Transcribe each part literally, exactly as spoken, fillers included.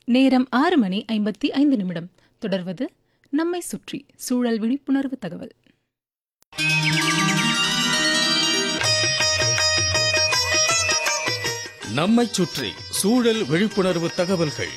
நேரம் ஆறு மணி ஐம்பத்தி ஐந்து நிமிடம். தொடர்வது நம்மை சுற்றி சூழல் விழிப்புணர்வு தகவல். நம்மை சுற்றி சூழல் விழிப்புணர்வு தகவல்கள்.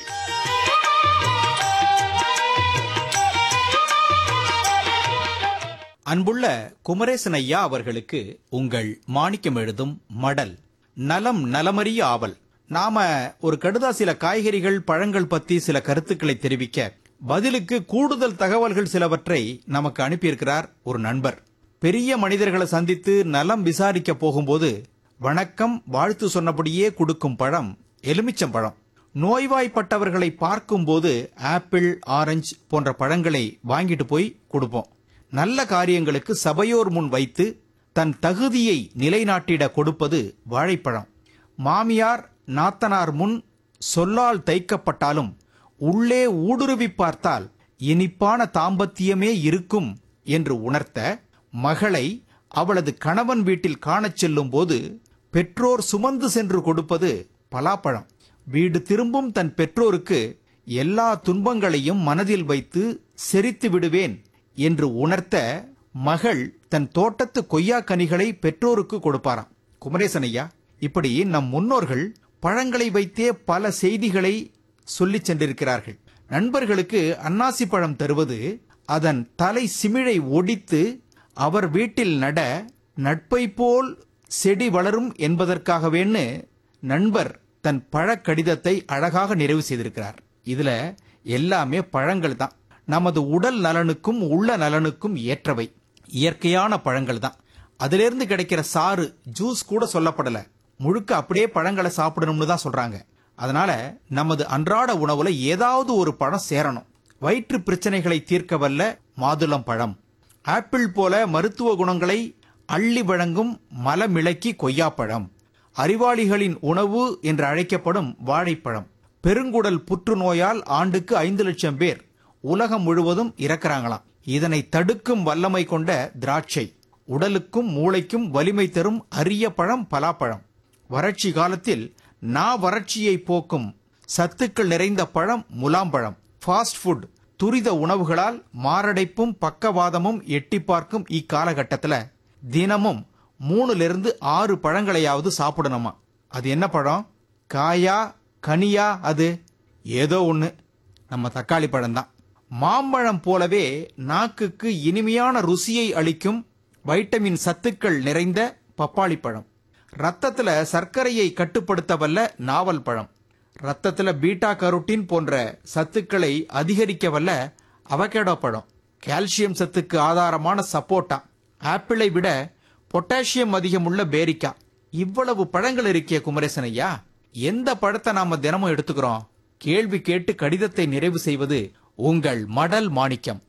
அன்புள்ள குமரேசன் ஐயா அவர்களுக்கு உங்கள் மாணிக்கம் எழுதும் மடல். நலம் நலமறிய ஆவல். நாம ஒரு கடுதாசில காய்கறிகள் பழங்கள் பத்தி சில கருத்துக்களை தெரிவிக்க பதிலுக்கு கூடுதல் தகவல்கள் சிலவற்றை நமக்கு அனுப்பியிருக்கிறார் ஒரு நண்பர். பெரிய மனிதர்களை சந்தித்து நலம் விசாரிக்க போகும்போது வணக்கம் வாழ்த்து சொன்னபடியே கொடுக்கும் பழம் எலுமிச்சம் பழம். நோய்வாய்ப்பட்டவர்களை பார்க்கும்போது ஆப்பிள் ஆரஞ்சு போன்ற பழங்களை வாங்கிட்டு போய் கொடுப்போம். நல்ல காரியங்களுக்கு சபையோர் முன் வைத்து தன் தகுதியை நிலைநாட்டிட கொடுப்பது வாழைப்பழம். மாமியார் நாத்தனார் முன் சொல்லால் தைக்கப்பட்டாலும் உள்ளே ஊடுருவி பார்த்தால் இனிப்பான தாம்பத்தியமே இருக்கும் என்று உணர்த்த மகளை அவளது கணவன் வீட்டில் காணச் செல்லும் போது பெற்றோர் சுமந்து சென்று கொடுப்பது பலாப்பழம். வீடு திரும்பும் தன் பெற்றோருக்கு எல்லா துன்பங்களையும் மனதில் வைத்து செரித்து விடுவேன் என்று உணர்த்த மகள் தன் தோட்டத்து கொய்யா கனிகளை பெற்றோருக்கு கொடுப்பாராம். குமரேசன் ஐயா, இப்படி நம் முன்னோர்கள் பழங்களை வைத்தே பல செய்திகளை சொல்லிச் சென்றிருக்கிறார்கள். நண்பர்களுக்கு அன்னாசி பழம் தருவது அதன் தலை சிமிழை ஒடித்து அவர் வீட்டில் நட நட்பை போல் செடி வளரும் என்பதற்காகவேன்னு நண்பர் தன் பழ கடிதத்தை அழகாக நிறைவு செய்திருக்கிறார். இதுல எல்லாமே பழங்கள் தான். நமது உடல் நலனுக்கும் உள்ள நலனுக்கும் ஏற்றவை இயற்கையான பழங்கள் தான். அதிலிருந்து கிடைக்கிற சாறு ஜூஸ் கூட சொல்லப்படல, முழுக்க அப்படியே பழங்களை சாப்பிடணும்னு தான் சொல்றாங்க. அதனால நமது அன்றாட உணவுல ஏதாவது ஒரு பழம் சேரணும். வயிற்று பிரச்சனைகளை தீர்க்க வல்ல மாதுளம் பழம். ஆப்பிள் போல மருத்துவ குணங்களை அள்ளி வழங்கும் மலமிளக்கி கொய்யாப்பழம். அறிவாளிகளின் உணவு என்று அழைக்கப்படும் வாழைப்பழம். பெருங்குடல் புற்றுநோயால் ஆண்டுக்கு ஐந்து லட்சம் பேர் உலகம் முழுவதும் இறக்கிறாங்களாம். இதனை தடுக்கும் வல்லமை கொண்ட திராட்சை. உடலுக்கும் மூளைக்கும் வலிமை தரும் அரிய பழம் பலாப்பழம். வறட்சி காலத்தில் நா வறட்சியை போக்கும் சத்துக்கள் நிறைந்த பழம் முலாம்பழம். ஃபாஸ்ட் ஃபுட் துரித உணவுகளால் மாரடைப்பும் பக்கவாதமும் எட்டி பார்க்கும் இக்காலகட்டத்தில் தினமும் மூணுல இருந்து ஆறு பழங்களையாவது சாப்பிடணுமா. அது என்ன பழம்? காயா கனியா? அது ஏதோ ஒன்று, நம்ம தக்காளி பழம்தான். மாம்பழம் போலவே நாக்குக்கு இனிமையான ருசியை அளிக்கும் வைட்டமின் சத்துக்கள் நிறைந்த பப்பாளி பழம். ரத்தத்துல சர்க்கரையை கட்டுப்படுத்த வல்ல நாவல் பழம். ரத்தத்துல பீட்டா கரோட்டின் போன்ற சத்துக்களை அதிகரிக்க வல்ல அவகேடோ பழம். கால்சியம் சத்துக்கு ஆதாரமான சப்போட்டா. ஆப்பிளை விட பொட்டாசியம் அதிகமுள்ள பேரிக்கா. இவ்வளவு பழங்கள் இருக்கிய குமரேசன் ஐயா, எந்த பழத்தை நாம தினமும் எடுத்துக்கிறோம்? கேள்வி கேட்டு கடிதத்தை நிறைவு செய்வது உங்கள் மடல் மாணிக்கம்.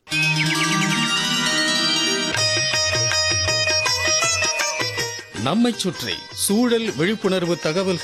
நம்மை சுற்றி சூழல் விழிப்புணர்வு தகவல்கள்.